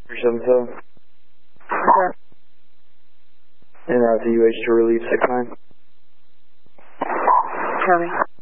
377. Sure. And that's the UH to relieve 69. Copy.